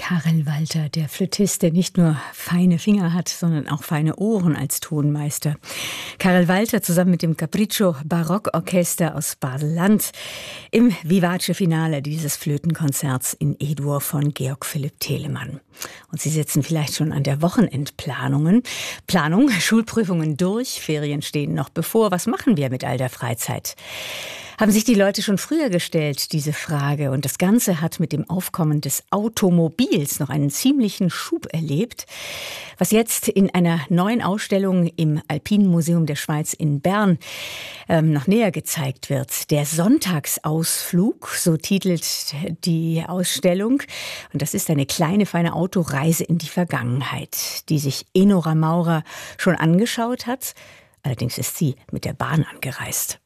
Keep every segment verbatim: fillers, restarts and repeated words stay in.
Karel Walter, der Flötist, der nicht nur feine Finger hat, sondern auch feine Ohren als Tonmeister. Karel Walter zusammen mit dem Capriccio Barockorchester aus Basel-Land im Vivace-Finale dieses Flötenkonzerts in E-Dur von Georg Philipp Telemann. Und Sie sitzen vielleicht schon an der Wochenendplanungen. Planung, Schulprüfungen durch, Ferien stehen noch bevor. Was machen wir mit all der Freizeit? Haben sich die Leute schon früher gestellt, diese Frage. Und das Ganze hat mit dem Aufkommen des Automobils noch einen ziemlichen Schub erlebt. Was jetzt in einer neuen Ausstellung im Alpinen Museum der Schweiz in Bern ähm, noch näher gezeigt wird. Der Sonntagsausflug, so titelt die Ausstellung. Und das ist eine kleine, feine Autoreise in die Vergangenheit, die sich Enora Maurer schon angeschaut hat. Allerdings ist sie mit der Bahn angereist.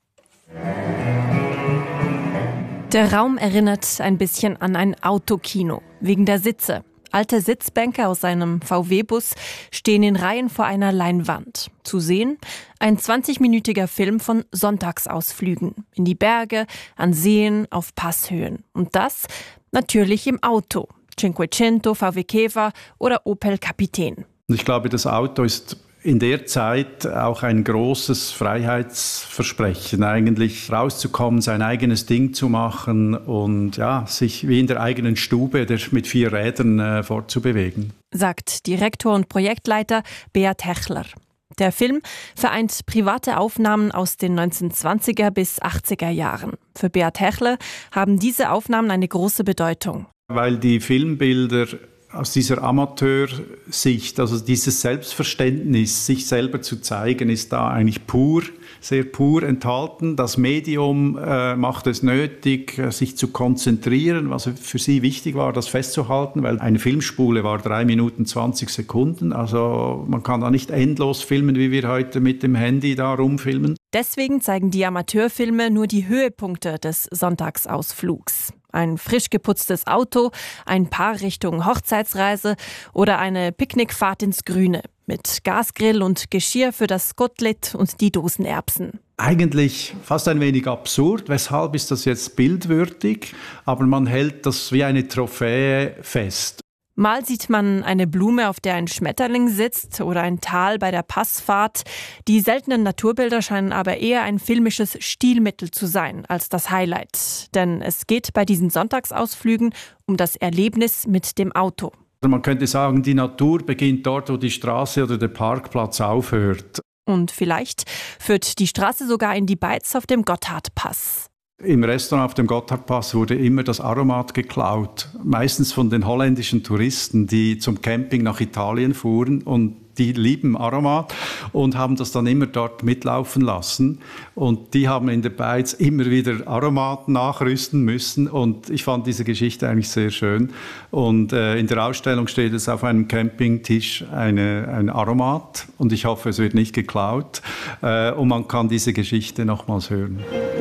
Der Raum erinnert ein bisschen an ein Autokino, wegen der Sitze. Alte Sitzbänke aus einem V W-Bus stehen in Reihen vor einer Leinwand. Zu sehen ein zwanzigminütiger Film von Sonntagsausflügen in die Berge, an Seen, auf Passhöhen. Und das natürlich im Auto. Cinquecento, V W Käfer oder Opel Kapitän. Ich glaube, das Auto ist in der Zeit auch ein großes Freiheitsversprechen, eigentlich rauszukommen, sein eigenes Ding zu machen und ja, sich wie in der eigenen Stube mit vier Rädern äh, fortzubewegen. Sagt Direktor und Projektleiter Beat Hechler. Der Film vereint private Aufnahmen aus den neunzehnhundertzwanziger bis achtziger Jahren. Für Beat Hechler haben diese Aufnahmen eine große Bedeutung. Weil die Filmbilder aus dieser Amateursicht, also dieses Selbstverständnis, sich selber zu zeigen, ist da eigentlich pur, sehr pur enthalten. Das Medium äh, macht es nötig, sich zu konzentrieren, was für sie wichtig war, das festzuhalten, weil eine Filmspule war drei Minuten zwanzig Sekunden. Also man kann da nicht endlos filmen, wie wir heute mit dem Handy da rumfilmen. Deswegen zeigen die Amateurfilme nur die Höhepunkte des Sonntagsausflugs. Ein frisch geputztes Auto, ein Paar Richtung Hochzeitsreise oder eine Picknickfahrt ins Grüne mit Gasgrill und Geschirr für das Kotelett und die Dosenerbsen. Eigentlich fast ein wenig absurd. Weshalb ist das jetzt bildwürdig? Aber man hält das wie eine Trophäe fest. Mal sieht man eine Blume, auf der ein Schmetterling sitzt oder ein Tal bei der Passfahrt. Die seltenen Naturbilder scheinen aber eher ein filmisches Stilmittel zu sein als das Highlight. Denn es geht bei diesen Sonntagsausflügen um das Erlebnis mit dem Auto. Man könnte sagen, die Natur beginnt dort, wo die Straße oder der Parkplatz aufhört. Und vielleicht führt die Straße sogar in die Beiz auf dem Gotthardpass. Im Restaurant auf dem Gotthardpass wurde immer das Aromat geklaut. Meistens von den holländischen Touristen, die zum Camping nach Italien fuhren. Und die lieben Aromat und haben das dann immer dort mitlaufen lassen. Und die haben in der Beiz immer wieder Aromat nachrüsten müssen. Und ich fand diese Geschichte eigentlich sehr schön. Und äh, in der Ausstellung steht es auf einem Campingtisch eine, ein Aromat. Und ich hoffe, es wird nicht geklaut. Äh, und man kann diese Geschichte nochmals hören.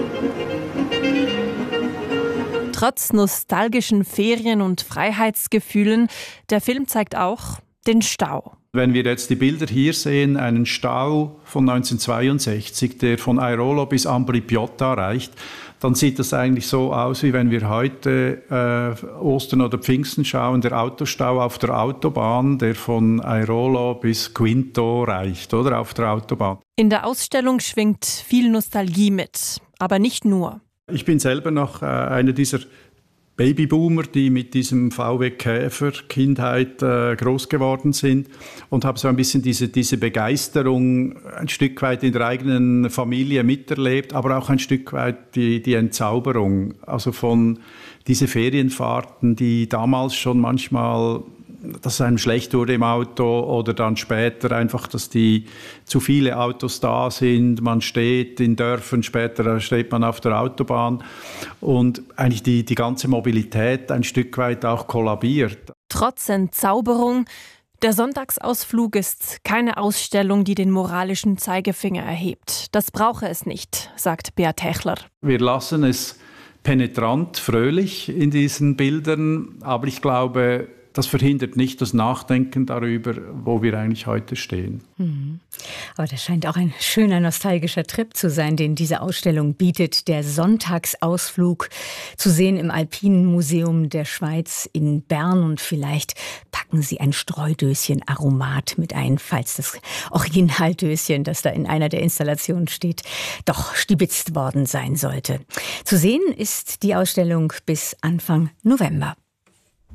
Trotz nostalgischen Ferien- und Freiheitsgefühlen, der Film zeigt auch den Stau. Wenn wir jetzt die Bilder hier sehen, einen Stau von neunzehnhundertzweiundsechzig, der von Airolo bis Ambri-Piotta reicht, dann sieht das eigentlich so aus, wie wenn wir heute äh, Ostern oder Pfingsten schauen, der Autostau auf der Autobahn, der von Airolo bis Quinto reicht, oder auf der Autobahn. In der Ausstellung schwingt viel Nostalgie mit, aber nicht nur. Ich bin selber noch äh, einer dieser Babyboomer, die mit diesem V W Käfer Kindheit äh, groß geworden sind und habe so ein bisschen diese, diese Begeisterung ein Stück weit in der eigenen Familie miterlebt, aber auch ein Stück weit die, die Entzauberung, also von diese Ferienfahrten, die damals schon manchmal, dass es einem schlecht wurde im Auto oder dann später einfach, dass die zu viele Autos da sind, man steht in Dörfern, später steht man auf der Autobahn und eigentlich die, die ganze Mobilität ein Stück weit auch kollabiert. Trotz Entzauberung, der Sonntagsausflug ist keine Ausstellung, die den moralischen Zeigefinger erhebt. Das brauche es nicht, sagt Beat Hechler. Wir lassen es penetrant, fröhlich in diesen Bildern, aber ich glaube, das verhindert nicht das Nachdenken darüber, wo wir eigentlich heute stehen. Mhm. Aber das scheint auch ein schöner nostalgischer Trip zu sein, den diese Ausstellung bietet. Der Sonntagsausflug, zu sehen im Alpinen Museum der Schweiz in Bern. Und vielleicht packen Sie ein Streudöschen Aromat mit ein, falls das Originaldöschen, das da in einer der Installationen steht, doch stibitzt worden sein sollte. Zu sehen ist die Ausstellung bis Anfang November.